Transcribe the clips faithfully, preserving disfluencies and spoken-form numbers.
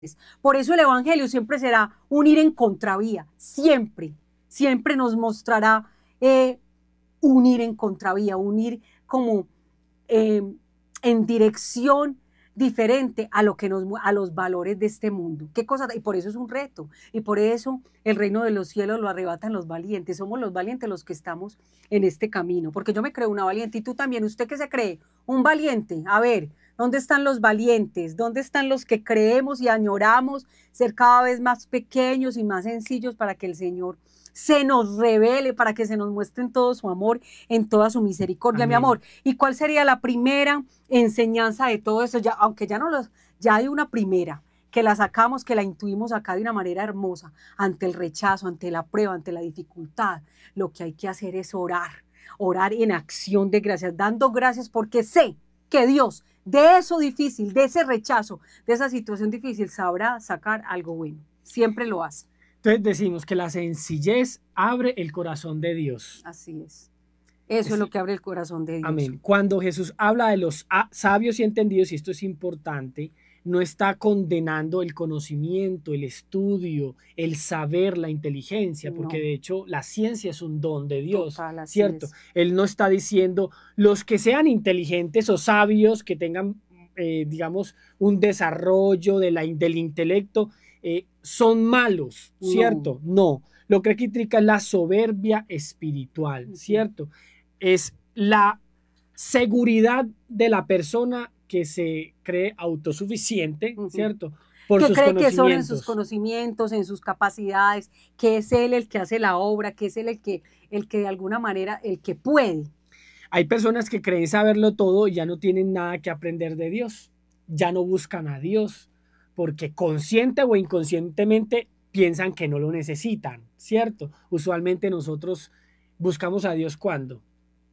Por eso el evangelio siempre será un ir en contravía, siempre, siempre nos mostrará eh, un ir en contravía, un ir como eh, en dirección diferente a lo que nos a los valores de este mundo. ¿Qué cosa? Y por eso es un reto, y por eso el reino de los cielos lo arrebatan los valientes. Somos los valientes los que estamos en este camino, porque yo me creo una valiente y tú también. ¿Usted qué se cree? Un valiente. A ver, ¿dónde están los valientes? ¿Dónde están los que creemos y añoramos ser cada vez más pequeños y más sencillos para que el Señor se nos revele, para que se nos muestre en todo su amor, en toda su misericordia? Amén. Mi amor. ¿Y cuál sería la primera enseñanza de todo eso? Ya, aunque ya no los, ya hay una primera, que la sacamos, que la intuimos acá de una manera hermosa, ante el rechazo, ante la prueba, ante la dificultad. Lo que hay que hacer es orar, orar en acción de gracias, dando gracias porque sé que Dios de eso difícil, de ese rechazo, de esa situación difícil, sabrá sacar algo bueno. Siempre lo hace. Entonces decimos que la sencillez abre el corazón de Dios. Así es. Eso es, es lo que abre el corazón de Dios. Amén. Cuando Jesús habla de los sabios y entendidos, y esto es importante, no está condenando el conocimiento, el estudio, el saber, la inteligencia, porque no. De hecho la ciencia es un don de Dios, Total, ¿cierto? Es. Él no está diciendo los que sean inteligentes o sabios, que tengan, eh, digamos, un desarrollo de la, del intelecto, eh, son malos, ¿cierto? No. no. Lo que aquí trica es la soberbia espiritual, uh-huh. ¿cierto? Es la seguridad de la persona que se cree autosuficiente, uh-huh. ¿cierto? Por que sus cree que solo en sus conocimientos, en sus capacidades, que es él el que hace la obra, que es él el que, el que de alguna manera, el que puede. Hay personas que creen saberlo todo y ya no tienen nada que aprender de Dios, ya no buscan a Dios, porque consciente o inconscientemente piensan que no lo necesitan, ¿cierto? Usualmente nosotros buscamos a Dios ¿cuándo?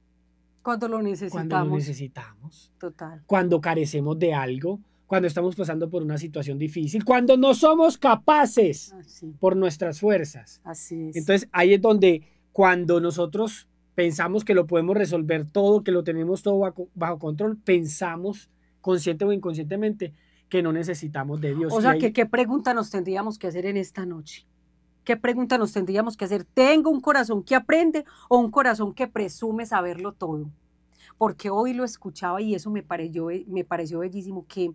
Cuando lo necesitamos. Cuando lo necesitamos. Total. Cuando carecemos de algo, cuando estamos pasando por una situación difícil, cuando no somos capaces Así. por nuestras fuerzas. Así es. Entonces ahí es donde cuando nosotros pensamos que lo podemos resolver todo, que lo tenemos todo bajo, bajo control, pensamos consciente o inconscientemente que no necesitamos de Dios. O sea, ahí... que, ¿qué pregunta nos tendríamos que hacer en esta noche? ¿Qué pregunta nos tendríamos que hacer? ¿Tengo un corazón que aprende o un corazón que presume saberlo todo? Porque hoy lo escuchaba y eso me pareció, me pareció bellísimo, que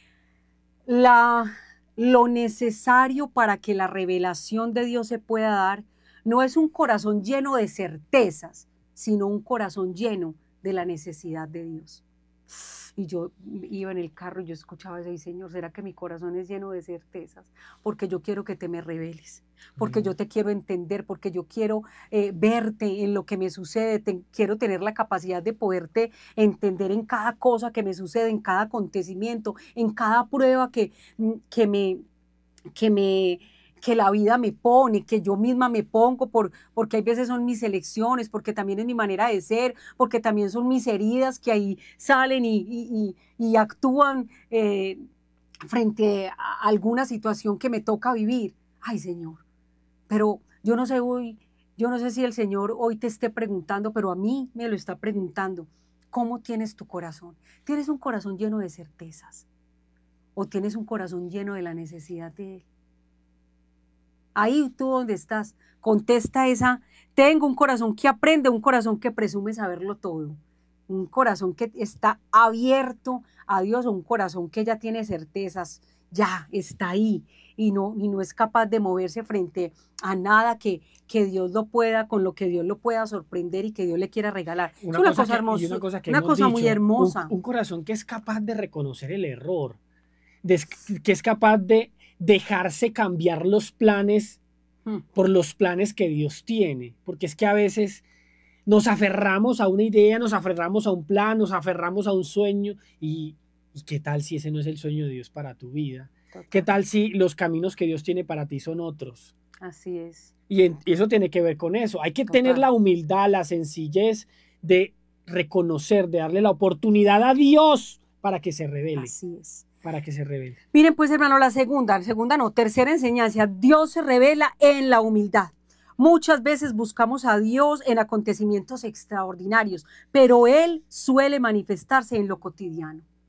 la, lo necesario para que la revelación de Dios se pueda dar no es un corazón lleno de certezas, sino un corazón lleno de la necesidad de Dios. Y yo iba en el carro y yo escuchaba eso y Señor, ¿será que mi corazón es lleno de certezas? Porque yo quiero que te me reveles, porque mm. yo te quiero entender, porque yo quiero eh, verte en lo que me sucede, te, quiero tener la capacidad de poderte entender en cada cosa que me sucede, en cada acontecimiento, en cada prueba que, que me... Que me que la vida me pone, que yo misma me pongo, por, porque hay veces son mis elecciones, porque también es mi manera de ser, porque también son mis heridas que ahí salen y, y, y, y actúan eh, frente a alguna situación que me toca vivir. Ay, Señor, pero yo no sé hoy, yo no sé si el Señor hoy te esté preguntando, pero a mí me lo está preguntando, ¿cómo tienes tu corazón? ¿Tienes un corazón lleno de certezas? ¿O tienes un corazón lleno de la necesidad de Él? Ahí tú donde estás, contesta esa, tengo un corazón que aprende, un corazón que presume saberlo todo, un corazón que está abierto a Dios, un corazón que ya tiene certezas, ya está ahí y no, y no es capaz de moverse frente a nada que, que Dios lo pueda, con lo que Dios lo pueda sorprender y que Dios le quiera regalar. Una es una cosa, cosa que, hermosa, una cosa, que una cosa dicho, muy hermosa. Un, un corazón que es capaz de reconocer el error, de, que es capaz de dejarse cambiar los planes hmm. por los planes que Dios tiene, porque es que a veces nos aferramos a una idea, nos aferramos a un plan, nos aferramos a un sueño y, y ¿qué tal si ese no es el sueño de Dios para tu vida? Total. ¿Qué tal si los caminos que Dios tiene para ti son otros? Así es. Y, en, y eso tiene que ver con eso. Hay que Total. Tener la humildad, la sencillez de reconocer, de darle la oportunidad a Dios para que se revele. Así es. Para que se revele. Miren pues, hermano, la segunda, segunda no, tercera enseñanza, Dios se revela en la humildad. Muchas veces buscamos a Dios en acontecimientos extraordinarios, pero Él suele manifestarse en lo cotidiano.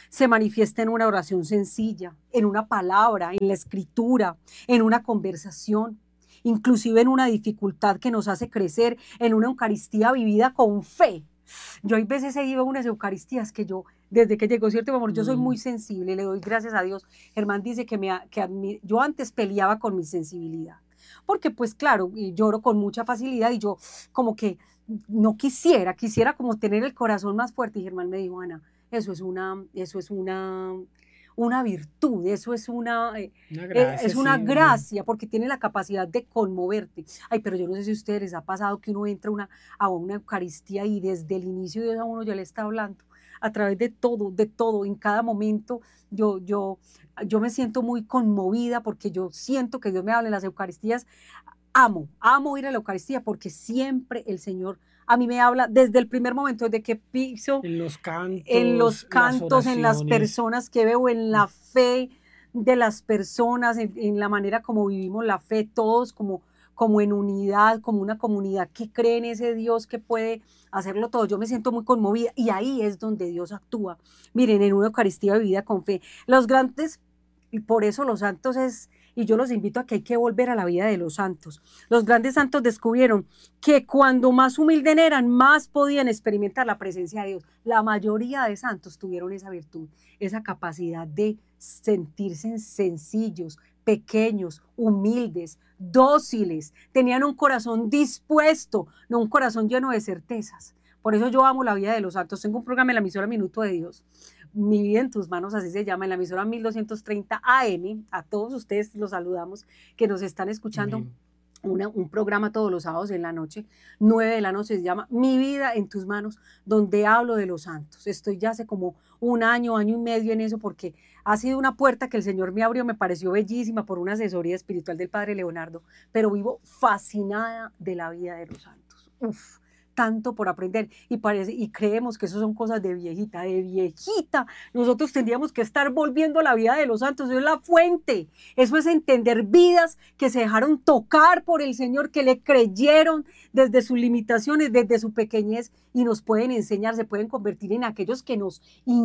se manifiesta en una oración sencilla, en una palabra, en la escritura, en una conversación, inclusive en una dificultad que nos hace crecer, en una Eucaristía vivida con fe. Yo hay veces he ido a unas Eucaristías que yo, desde que llegó cierto amor, yo soy muy sensible, le doy gracias a Dios. Germán dice que, me, que admi- yo antes peleaba con mi sensibilidad, porque pues claro, lloro con mucha facilidad y yo como que no quisiera, quisiera como tener el corazón más fuerte. Y Germán me dijo, Ana, eso es una, eso es una, una virtud, eso es una, eh, Una eh, gracia, es una sí, un- gracia, porque tiene la capacidad de conmoverte. Ay, pero yo no sé si a ustedes les ha pasado que uno entra una, a una Eucaristía y desde el inicio de Dios a uno ya le está hablando, a través de todo, de todo, en cada momento. Yo, yo, yo me siento muy conmovida porque yo siento que Dios me habla en las Eucaristías. Amo, amo ir a la Eucaristía porque siempre el Señor a mí me habla desde el primer momento, desde que piso en los en los cantos, las cantos, en las oraciones. personas que veo, en la fe de las personas, en, en la manera como vivimos la fe, todos como, como en unidad, como una comunidad que cree en ese Dios que puede hacerlo todo. Yo me siento muy conmovida y ahí es donde Dios actúa. Miren, en una Eucaristía vivida con fe. Los grandes, y por eso los santos es, y yo los invito a que hay que volver a la vida de los santos. Los grandes santos descubrieron que cuando más humildes eran, más podían experimentar la presencia de Dios. La mayoría de santos tuvieron esa virtud, esa capacidad de sentirse sencillos, pequeños, humildes, dóciles, tenían un corazón dispuesto, no un corazón lleno de certezas. Por eso yo amo la vida de los santos. Tengo un programa en la emisora Minuto de Dios, Mi vida en tus manos, así se llama, en la emisora mil doscientos treinta A M. A todos ustedes los saludamos que nos están escuchando. Amén. Una, un programa todos los sábados en la noche, nueve de la noche, se llama Mi vida en tus manos, donde hablo de los santos. Estoy ya hace como un año, año y medio en eso, porque ha sido una puerta que el Señor me abrió, me pareció bellísima por una asesoría espiritual del Padre Leonardo, pero vivo fascinada de la vida de los santos. Uf, tanto por aprender y, parece, y creemos que eso son cosas de viejita, de viejita. Nosotros tendríamos que estar volviendo a la vida de los santos, eso es la fuente, eso es entender vidas que se dejaron tocar por el Señor, que le creyeron desde sus limitaciones, desde su pequeñez y nos pueden enseñar, se pueden convertir en aquellos que nos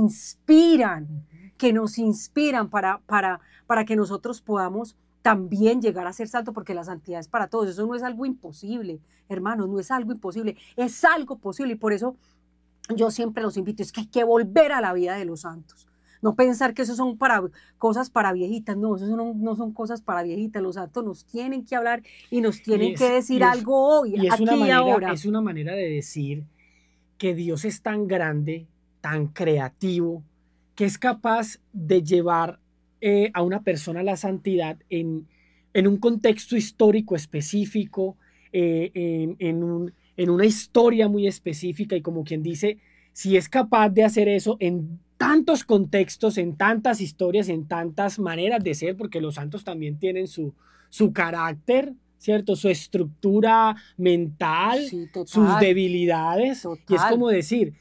inspiran, que nos inspiran para, para, para que nosotros podamos también llegar a ser santo, porque la santidad es para todos, eso no es algo imposible, hermanos, no es algo imposible, es algo posible y por eso yo siempre los invito, es que hay que volver a la vida de los santos, no pensar que eso son para, cosas para viejitas, no, eso no, no son cosas para viejitas, los santos nos tienen que hablar y nos Y tienen que es, decir y es, algo hoy, y es una aquí y manera, ahora. es una manera de decir que Dios es tan grande, tan creativo, que es capaz de llevar eh, a una persona a la santidad en, en un contexto histórico específico, eh, en, en, un, en una historia muy específica y como quien dice, si es capaz de hacer eso en tantos contextos, en tantas historias, en tantas maneras de ser, porque los santos también tienen su, su carácter, ¿cierto? Su estructura mental, Sí, sus total, debilidades, y es total. como decir,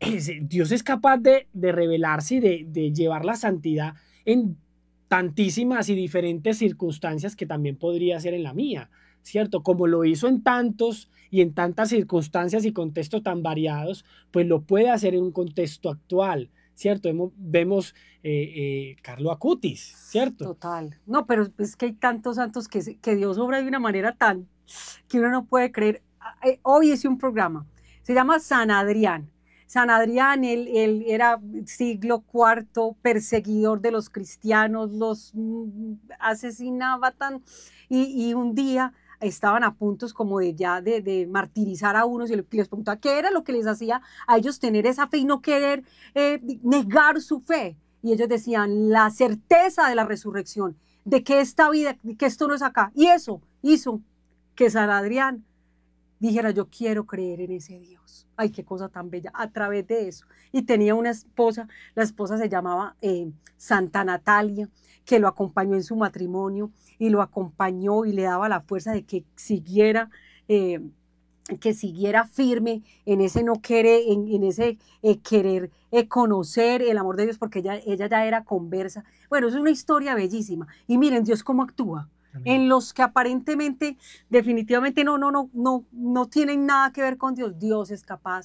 Dios es capaz de, de revelarse y de, de llevar la santidad en tantísimas y diferentes circunstancias que también podría ser en la mía, ¿cierto? Como lo hizo en tantos y en tantas circunstancias y contextos tan variados, pues lo puede hacer en un contexto actual, ¿cierto? Hemos, vemos eh, eh, Carlo Acutis, ¿cierto? Total. No, pero es que hay tantos santos que, que Dios obra de una manera tan que uno no puede creer. Hoy hice un programa, se llama San Adrián. San Adrián, él, él era siglo cuarto, perseguidor de los cristianos, los mm, asesinaba tan, y, y un día estaban a puntos como de ya de, de martirizar a unos y les preguntaba qué era lo que les hacía a ellos tener esa fe y no querer eh, negar su fe. Y ellos decían, la certeza de la resurrección, de que esta vida, que esto no es acá. Y eso hizo que San Adrián dijera, yo quiero creer en ese Dios. Ay, qué cosa tan bella, a través de eso. Y tenía una esposa, la esposa se llamaba eh, Santa Natalia, que lo acompañó en su matrimonio y lo acompañó y le daba la fuerza de que siguiera eh, que siguiera firme en ese no querer, en, en ese eh, querer eh, conocer el amor de Dios, porque ella, ella ya era conversa. Bueno, es una historia bellísima. Y miren Dios cómo actúa. Amén. En los que aparentemente, definitivamente no, no, no, no, no tienen nada que ver con Dios, Dios es capaz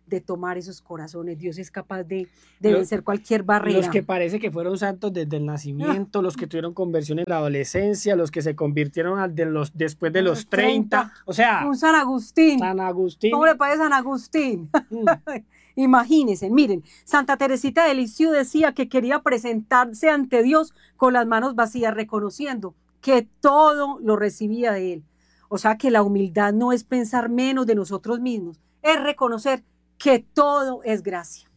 de tomar esos corazones. Dios es capaz de, de Los, vencer cualquier barrera. los que parece que fueron santos desde el nacimiento, los que tuvieron conversión en la adolescencia, los que se convirtieron al de los, después de los treinta, o sea, un San Agustín. San Agustín. ¿Cómo le parece San Agustín? Mm. Imagínense, miren, Santa Teresita de Lisieux decía que quería presentarse ante Dios con las manos vacías, reconociendo que todo lo recibía de Él. O sea que la humildad no es pensar menos de nosotros mismos, es reconocer que todo es gracia.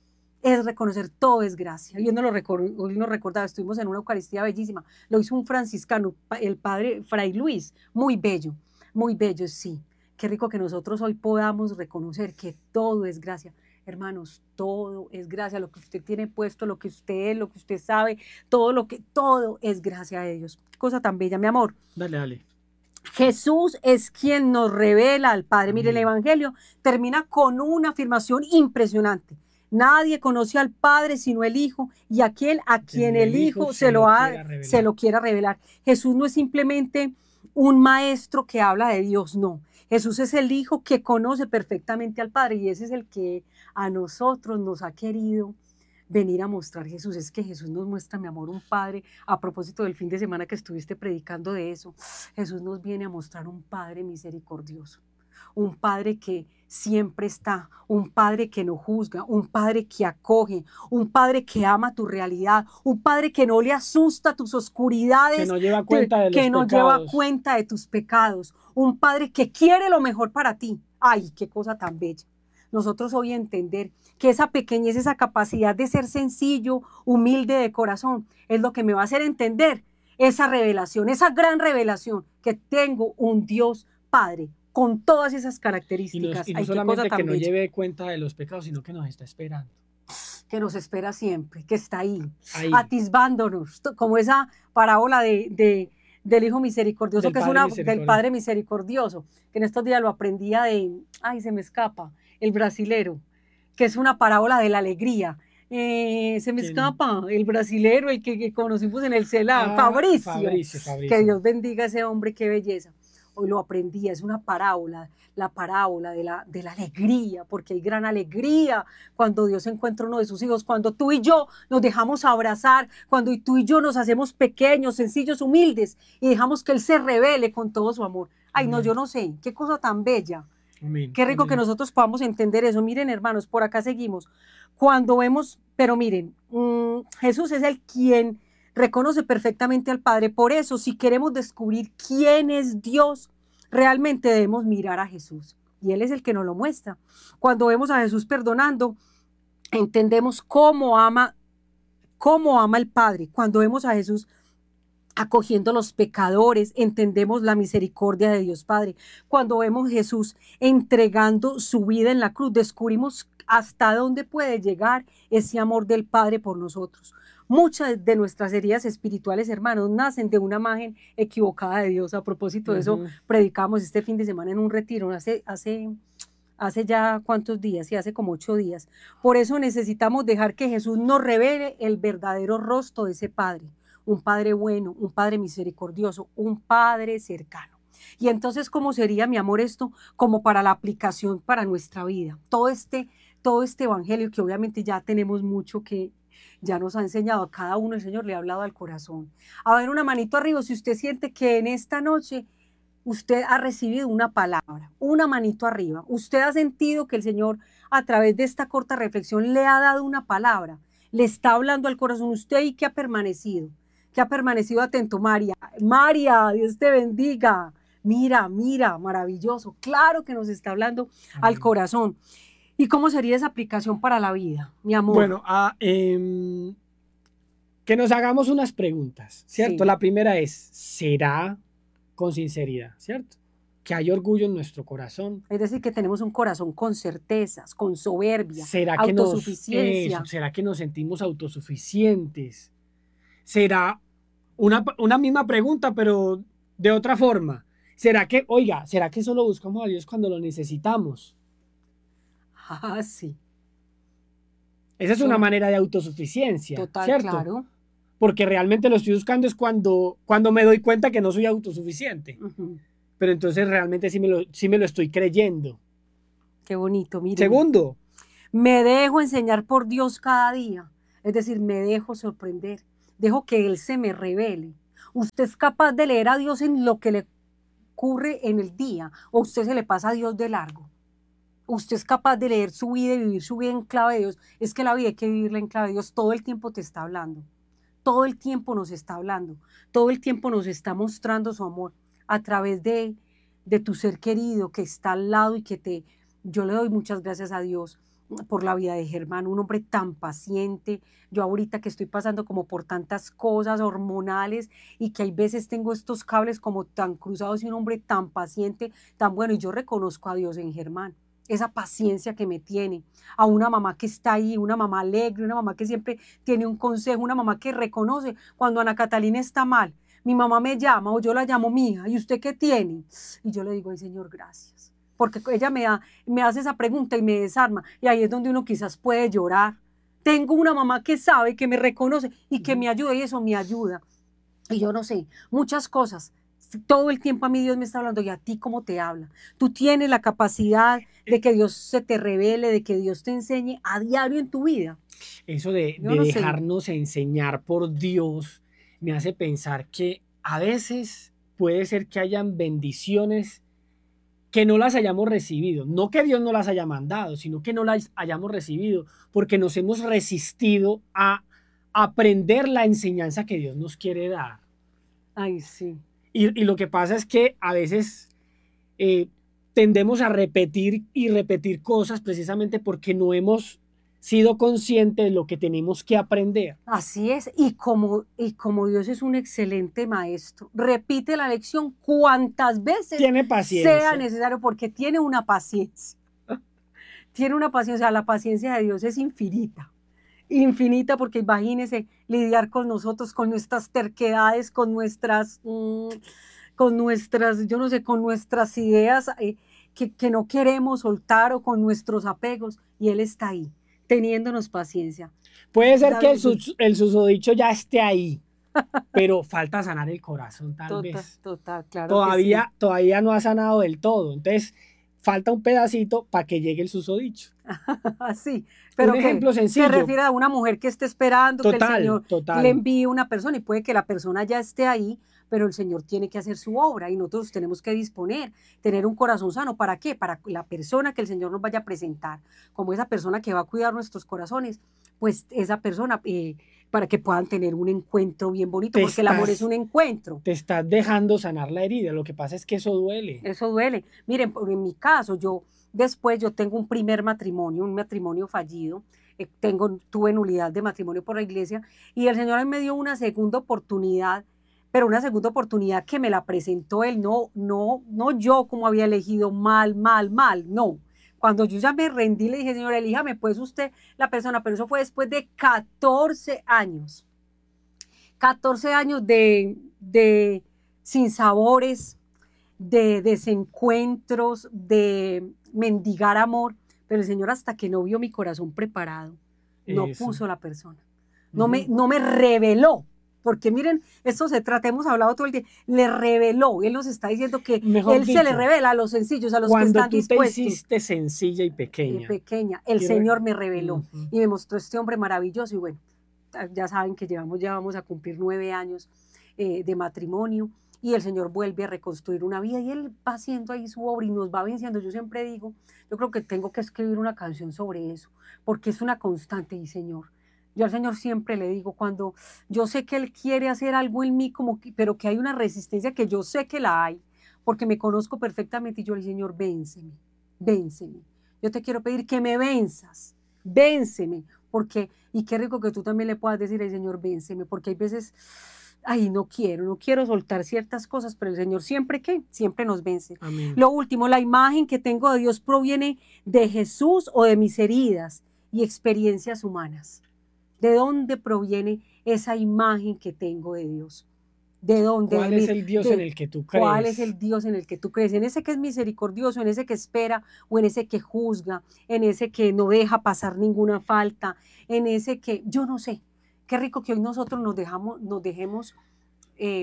Es reconocer todo es gracia. Y hoy nos lo record, hoy nos recordaba, estuvimos en una Eucaristía bellísima, lo hizo un franciscano, el padre Fray Luis, muy bello, muy bello, sí. Qué rico que nosotros hoy podamos reconocer que todo es gracia. Hermanos, todo es gracia, lo que usted tiene puesto, lo que usted es, lo que usted sabe, todo lo que, todo es gracia de Dios. Qué cosa tan bella, mi amor. Dale, dale. Jesús es quien nos revela al Padre. Mire, el Evangelio termina con una afirmación impresionante. Nadie conoce al Padre sino el Hijo y aquel a quien el, el Hijo, hijo se, se, lo ha, se lo quiera revelar. Jesús no es simplemente un maestro que habla de Dios, no. Jesús es el Hijo que conoce perfectamente al Padre y ese es el que a nosotros nos ha querido venir a mostrar Jesús. Es que Jesús nos muestra, mi amor, un Padre. A propósito del fin de semana que estuviste predicando de eso, Jesús nos viene a mostrar un Padre misericordioso, un Padre que siempre está, un Padre que no juzga, un Padre que acoge, un Padre que ama tu realidad, un Padre que no le asusta tus oscuridades, que no lleva cuenta de los que no pecados. lleva cuenta de tus pecados, un Padre que quiere lo mejor para ti. Ay, qué cosa tan bella. Nosotros hoy entender que esa pequeñez, esa capacidad de ser sencillo, humilde de corazón, es lo que me va a hacer entender esa revelación, esa gran revelación que tengo un Dios Padre con todas esas características. Y no, y no Ay, solamente que no bella. lleve cuenta de los pecados, sino que nos está esperando. Que nos espera siempre, que está ahí, ahí. atisbándonos, como esa parábola de, de, del Hijo Misericordioso, del que es una del Padre Misericordioso, que en estos días lo aprendía de, ay, se me escapa, el brasilero, que es una parábola de la alegría. Eh, se me ¿Quién? escapa, el brasilero, el que, que conocimos en el CELA, ah, Fabricio. Fabricio, Fabricio. Que Dios bendiga a ese hombre, qué belleza. Hoy lo aprendía, es una parábola, la parábola de la, de la alegría, porque hay gran alegría cuando Dios encuentra uno de sus hijos, cuando tú y yo nos dejamos abrazar, cuando tú y yo nos hacemos pequeños, sencillos, humildes, y dejamos que Él se revele con todo su amor. Ay, Amén. No, yo no sé, qué cosa tan bella. Amén. Qué rico Amén. Que nosotros podamos entender eso. Miren, hermanos, por acá seguimos. Cuando vemos, pero miren, mmm, Jesús es el quien reconoce perfectamente al Padre. Por eso, si queremos descubrir quién es Dios, realmente debemos mirar a Jesús. Y Él es el que nos lo muestra. Cuando vemos a Jesús perdonando, entendemos cómo ama, cómo ama el Padre. Cuando vemos a Jesús acogiendo a los pecadores, entendemos la misericordia de Dios Padre. Cuando vemos a Jesús entregando su vida en la cruz, descubrimos hasta dónde puede llegar ese amor del Padre por nosotros. Muchas de nuestras heridas espirituales, hermanos, nacen de una imagen equivocada de Dios. A propósito de uh-huh. eso, predicamos este fin de semana en un retiro, hace, hace, hace ya cuántos días, sí, hace como ocho días. Por eso necesitamos dejar que Jesús nos revele el verdadero rostro de ese Padre. Un Padre bueno, un Padre misericordioso, un Padre cercano. Y entonces, ¿cómo sería, mi amor, esto? Como para la aplicación para nuestra vida. Todo este, todo este evangelio que obviamente ya tenemos mucho que ya nos ha enseñado a cada uno, el Señor le ha hablado al corazón. A ver, una manito arriba, si usted siente que en esta noche usted ha recibido una palabra, una manito arriba. Usted ha sentido que el Señor, a través de esta corta reflexión, le ha dado una palabra, le está hablando al corazón. Usted y que ha permanecido, que ha permanecido atento. María, María, Dios te bendiga. Mira, mira, maravilloso. Claro que nos está hablando Amén. Al corazón. ¿Y cómo sería esa aplicación para la vida, mi amor? Bueno, ah, eh, que nos hagamos unas preguntas, ¿cierto? Sí. La primera es, ¿será con sinceridad, cierto? Que hay orgullo en nuestro corazón. Es decir, que tenemos un corazón con certezas, con soberbia, ¿Será que autosuficiencia. Nos, eso, ¿será que nos sentimos autosuficientes? ¿Será una, una misma pregunta, pero de otra forma? ¿Será que, oiga, ¿será que solo buscamos a Dios cuando lo necesitamos? Ah, sí. Esa es sí. una manera de autosuficiencia, Total, ¿cierto? Claro. Porque realmente lo estoy buscando es cuando, cuando me doy cuenta que no soy autosuficiente. Uh-huh. Pero entonces realmente sí me, lo, sí me lo estoy creyendo. Qué bonito, mira. Segundo, Me dejo enseñar por Dios cada día. Es decir, me dejo sorprender. Dejo que Él se me revele. Usted es capaz de leer a Dios en lo que le ocurre en el día, o usted se le pasa a Dios de largo. Usted es capaz de leer su vida y vivir su vida en clave de Dios. Es que la vida hay que vivirla en clave de Dios. Todo el tiempo te está hablando. Todo el tiempo nos está hablando. Todo el tiempo nos está mostrando su amor a través de, de tu ser querido que está al lado y que te... Yo le doy muchas gracias a Dios por la vida de Germán, un hombre tan paciente. Yo ahorita que estoy pasando como por tantas cosas hormonales y que hay veces tengo estos cables como tan cruzados, y un hombre tan paciente, tan bueno, y yo reconozco a Dios en Germán, esa paciencia que me tiene, a una mamá que está ahí, una mamá alegre, una mamá que siempre tiene un consejo, una mamá que reconoce cuando Ana Catalina está mal. Mi mamá me llama o yo la llamo, mija, ¿y usted qué tiene? Y yo le digo, ay Señor, gracias. Porque ella me, da, me hace esa pregunta y me desarma. Y ahí es donde uno quizás puede llorar. Tengo una mamá que sabe, que me reconoce y que me ayuda, y eso me ayuda. Y yo no sé, muchas cosas. Todo el tiempo a mí Dios me está hablando, y a ti cómo te habla. Tú tienes la capacidad de que Dios se te revele, de que Dios te enseñe a diario en tu vida. Eso de, Yo de no sé. dejarnos enseñar por Dios me hace pensar que a veces puede ser que hayan bendiciones que no las hayamos recibido, no que Dios no las haya mandado, sino que no las hayamos recibido porque nos hemos resistido a aprender la enseñanza que Dios nos quiere dar. Ay, sí. Y, y lo que pasa es que a veces eh, tendemos a repetir y repetir cosas precisamente porque no hemos sido conscientes de lo que tenemos que aprender. Así es, y como, y como Dios es un excelente maestro, repite la lección cuantas veces Tiene paciencia. sea necesario, porque tiene una paciencia. Tiene una paciencia, la paciencia de Dios es infinita. Infinita, porque imagínese lidiar con nosotros, con nuestras terquedades, con nuestras, mmm, con nuestras, yo no sé, con nuestras ideas eh, que, que no queremos soltar, o con nuestros apegos, y Él está ahí, teniéndonos paciencia. Puede ser que el, sus, el susodicho ya esté ahí, pero falta sanar el corazón tal total, vez. Total, claro Todavía, que sí. todavía no ha sanado del todo, entonces falta un pedacito para que llegue el susodicho. Sí, pero un que ejemplo sencillo. se refiere a una mujer que esté esperando total, que el Señor total. le envíe una persona, y puede que la persona ya esté ahí, pero el Señor tiene que hacer su obra y nosotros tenemos que disponer, tener un corazón sano. ¿Para qué? Para la persona que el Señor nos vaya a presentar, como esa persona que va a cuidar nuestros corazones, pues esa persona, eh, para que puedan tener un encuentro bien bonito, te porque estás, el amor es un encuentro. Te estás dejando sanar la herida, lo que pasa es que eso duele. Eso duele. Miren, en mi caso, yo después yo tengo un primer matrimonio, un matrimonio fallido, eh, tengo, tuve nulidad de matrimonio por la iglesia, y el Señor me dio una segunda oportunidad, pero una segunda oportunidad que me la presentó Él, no, no, no yo como había elegido mal, mal, mal, no. Cuando yo ya me rendí, le dije, Señor, elíjame pues usted la persona, pero eso fue después de catorce años. catorce años de, de sinsabores, de desencuentros, de mendigar amor, pero el Señor, hasta que no vio mi corazón preparado, no Eso. puso la persona, no, uh-huh. me, no me reveló, porque miren, esto se trata, hemos hablado todo el día, le reveló. Él nos está diciendo que Mejor Él dicho, se le revela a los sencillos, a los cuando que están tú dispuestos. Te hiciste sencilla y pequeña. Y pequeña, el y Señor me reveló, uh-huh. y me mostró este hombre maravilloso, y bueno, ya saben que llevamos, ya vamos a cumplir nueve años eh, de matrimonio, y el Señor vuelve a reconstruir una vida, y Él va haciendo ahí su obra y nos va venciendo. Yo siempre digo, yo creo que tengo que escribir una canción sobre eso, porque es una constante. Y Señor, yo al Señor siempre le digo, cuando yo sé que Él quiere hacer algo en mí, como que, pero que hay una resistencia, que yo sé que la hay, porque me conozco perfectamente, y yo le digo, Señor, vénseme, vénseme. Yo te quiero pedir que me venzas, vénseme, porque, y qué rico que tú también le puedas decir al Señor, vénseme, porque hay veces, ay, no quiero, no quiero soltar ciertas cosas, pero el Señor siempre, ¿qué? Siempre nos vence. Amén. Lo último, la imagen que tengo de Dios proviene de Jesús o de mis heridas y experiencias humanas. ¿De dónde proviene esa imagen que tengo de Dios? ¿De dónde? ¿Cuál de es mi, el Dios de, en el que tú crees? ¿Cuál es el Dios en el que tú crees? ¿En ese que es misericordioso, en ese que espera, o en ese que juzga, en ese que no deja pasar ninguna falta, en ese que, yo no sé? Qué rico que hoy nosotros nos, dejamos, nos dejemos eh,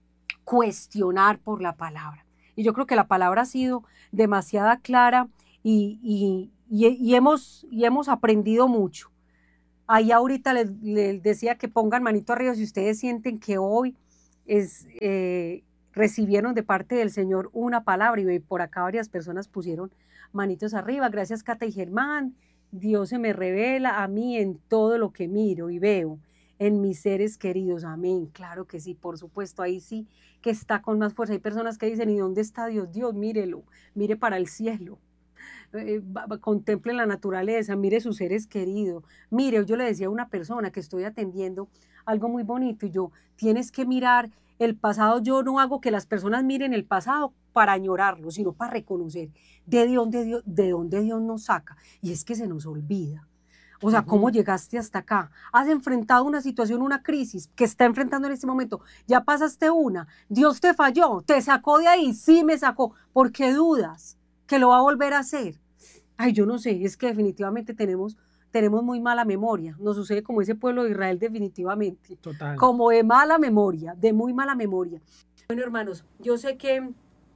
cuestionar por la palabra. Y yo creo que la palabra ha sido demasiada clara, y, y, y, y, hemos, y hemos aprendido mucho. Ahí ahorita les, les decía que pongan manito arriba si ustedes sienten que hoy es, eh, recibieron de parte del Señor una palabra, y por acá varias personas pusieron manitos arriba. Gracias, Cata y Germán. Dios se me revela a mí en todo lo que miro y veo, en mis seres queridos. Amén. Claro que sí, por supuesto, ahí sí que está con más fuerza. Hay personas que dicen, ¿y dónde está Dios? Dios, mírelo, mire para el cielo. Eh, contemple la naturaleza, mire sus seres queridos. Mire, yo le decía a una persona que estoy atendiendo algo muy bonito, y yo, tienes que mirar el pasado. Yo no hago que las personas miren el pasado para añorarlo, sino para reconocer de dónde Dios, de dónde Dios nos saca. Y es que se nos olvida. O sea, ¿cómo llegaste hasta acá? Has enfrentado una situación, una crisis que está enfrentando en este momento. Ya pasaste una. Dios te falló, te sacó de ahí. Sí, me sacó. ¿Por qué dudas que lo va a volver a hacer? Ay, yo no sé, es que definitivamente tenemos, tenemos muy mala memoria. Nos sucede como ese pueblo de Israel, definitivamente. Total. Como de mala memoria, de muy mala memoria. Bueno, hermanos, yo sé que...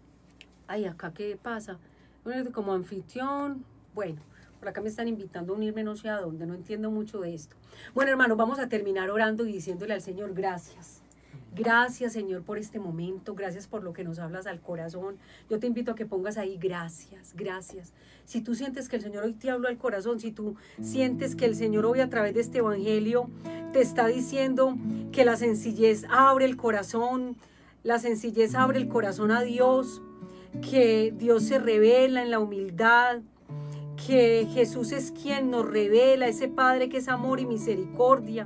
Ay, acá, ¿qué pasa? Bueno, como anfitrión, bueno, por acá me están invitando a unirme no sé a dónde, no entiendo mucho de esto. Bueno, hermanos, vamos a terminar orando y diciéndole al Señor gracias. Gracias, Señor, por este momento. Gracias por lo que nos hablas al corazón. Yo te invito a que pongas ahí gracias, gracias. Si tú sientes que el Señor hoy te habló al corazón, si tú sientes que el Señor hoy a través de este evangelio te está diciendo que la sencillez abre el corazón, la sencillez abre el corazón a Dios, que Dios se revela en la humildad, que Jesús es quien nos revela, ese Padre que es amor y misericordia,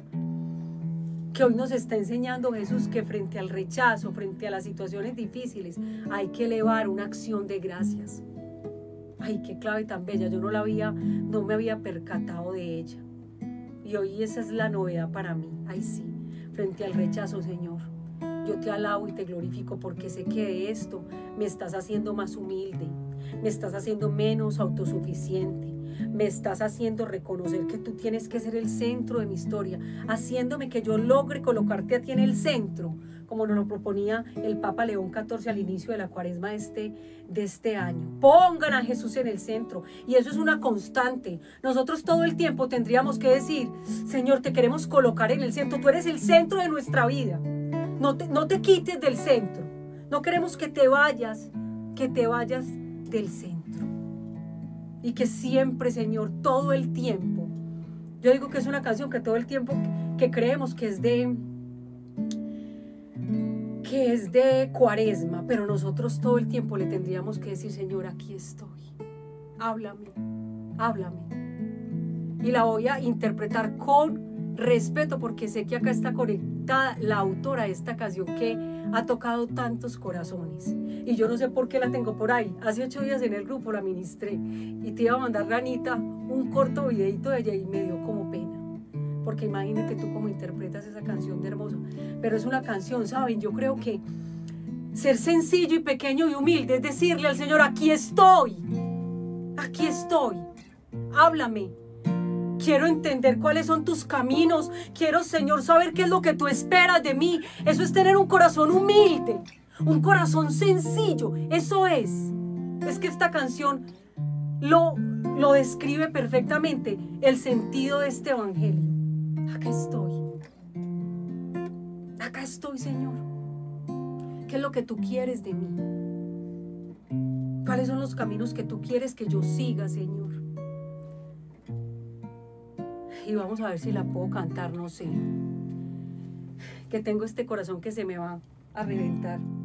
que hoy nos está enseñando Jesús que frente al rechazo, frente a las situaciones difíciles, hay que elevar una acción de gracias. Ay, qué clave tan bella, yo no la había, no me había percatado de ella. Y hoy esa es la novedad para mí. Ay, sí, frente al rechazo, Señor, yo te alabo y te glorifico porque sé que de esto me estás haciendo más humilde, me estás haciendo menos autosuficiente, me estás haciendo reconocer que tú tienes que ser el centro de mi historia, haciéndome que yo logre colocarte a ti en el centro, como nos lo proponía el Papa León catorce al inicio de la cuaresma de este, de este año. Pongan a Jesús en el centro, y eso es una constante. Nosotros todo el tiempo tendríamos que decir, Señor, te queremos colocar en el centro, tú eres el centro de nuestra vida, no te, no te quites del centro, no queremos que te vayas, que te vayas del centro. Y que siempre, Señor, todo el tiempo, yo digo que es una canción que todo el tiempo que creemos que es de que es de cuaresma, pero nosotros todo el tiempo le tendríamos que decir, Señor, aquí estoy, háblame, háblame. Y la voy a interpretar con respeto porque sé que acá está conectada la autora de esta canción que ha tocado tantos corazones, y yo no sé por qué la tengo por ahí. Hace ocho días en el grupo la ministré y te iba a mandar, Ranita, un corto videito de ella y me dio como pena, porque imagínate tú cómo interpretas esa canción de hermosa. Pero es una canción, ¿saben? Yo creo que ser sencillo y pequeño y humilde es decirle al Señor, aquí estoy, aquí estoy, háblame. Quiero entender cuáles son tus caminos. Quiero, Señor, saber qué es lo que tú esperas de mí. Eso es tener un corazón humilde, un corazón sencillo. Eso es. Es que esta canción lo, lo describe perfectamente, el sentido de este evangelio. Acá estoy. Acá estoy, Señor. ¿Qué es lo que tú quieres de mí? ¿Cuáles son los caminos que tú quieres que yo siga, Señor? Y vamos a ver si la puedo cantar, no sé. Que tengo este corazón que se me va a reventar.